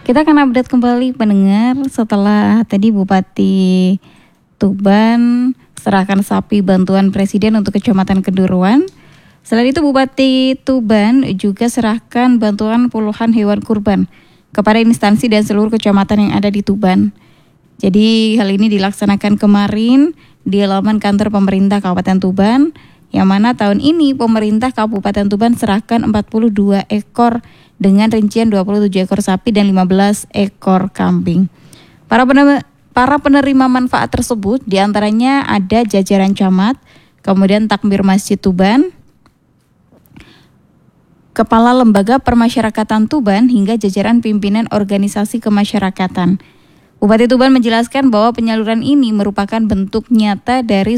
Kita akan update kembali pendengar setelah tadi Bupati Tuban serahkan sapi bantuan Presiden untuk Kecamatan Kenduruan. Selain itu Bupati Tuban juga serahkan bantuan puluhan hewan kurban kepada instansi dan seluruh kecamatan yang ada di Tuban. Jadi hal ini dilaksanakan kemarin di halaman kantor pemerintah Kabupaten Tuban, yang mana tahun ini pemerintah Kabupaten Tuban serahkan 42 ekor dengan rincian 27 ekor sapi dan 15 ekor kambing. Para penerima manfaat tersebut diantaranya ada jajaran camat, kemudian takmir Masjid Tuban, Kepala Lembaga Permasyarakatan Tuban hingga jajaran pimpinan organisasi kemasyarakatan. Bupati Tuban menjelaskan bahwa penyaluran ini merupakan bentuk nyata dari